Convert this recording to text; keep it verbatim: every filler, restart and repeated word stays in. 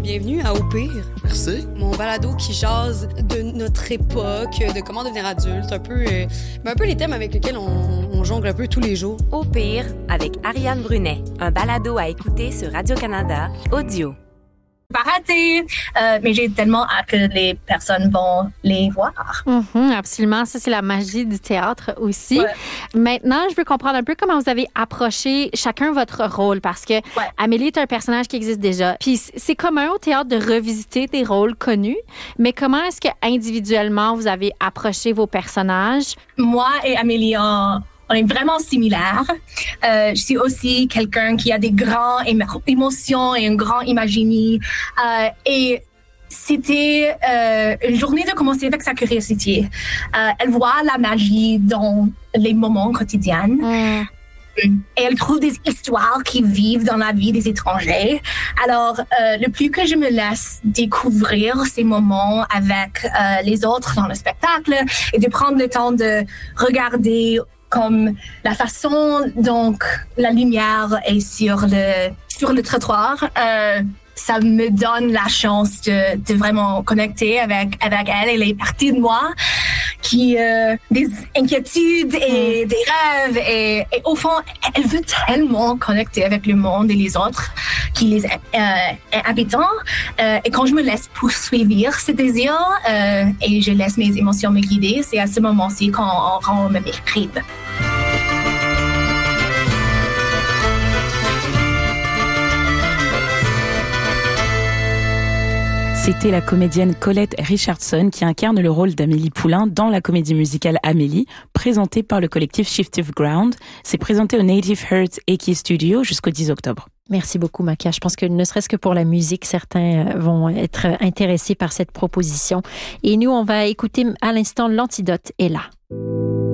Bienvenue à Au pire. Merci. Mon balado qui jase de notre époque, de comment devenir adulte, un peu, euh, ben un peu les thèmes avec lesquels on, on jongle un peu tous les jours. Au pire, avec Ariane Brunet, un balado à écouter sur Radio-Canada, audio. Pas raté, euh, mais j'ai tellement hâte que les personnes vont les voir. Mm-hmm, absolument, ça c'est la magie du théâtre aussi. Ouais. Maintenant, je veux comprendre un peu comment vous avez approché chacun votre rôle, parce que ouais. Amélie est un personnage qui existe déjà. Puis c'est commun au théâtre de revisiter des rôles connus, mais comment est-ce que individuellement vous avez approché vos personnages? Moi et Amélie, on, on est vraiment similaires. Euh, je suis aussi quelqu'un qui a des grandes émo- émotions et un grand imaginaire. Euh, et c'était euh, une journée de commencer avec sa curiosité. Euh, elle voit la magie dans les moments quotidiens. Mm. Et elle trouve des histoires qui vivent dans la vie des étrangers. Alors, euh, le plus que je me laisse découvrir ces moments avec euh, les autres dans le spectacle et de prendre le temps de regarder comme la façon dont la lumière est sur le, sur le trottoir, euh, ça me donne la chance de, de vraiment connecter avec, avec elle et les parties de moi qui euh, des inquiétudes et des rêves et, et au fond elle veut tellement connecter avec le monde et les autres qui les euh, habitants euh, et quand je me laisse poursuivre ce désir euh, et je laisse mes émotions me guider, c'est à ce moment-ci qu'on rend me mérite. C'était la comédienne Colette Richardson qui incarne le rôle d'Amélie Poulain dans la comédie musicale Amélie, présentée par le collectif Shiftive Ground. C'est présenté au Native Heart Eki Studio jusqu'au dix octobre. Merci beaucoup, Makia. Je pense que ne serait-ce que pour la musique, certains vont être intéressés par cette proposition. Et nous, on va écouter à l'instant L'Antidote est là.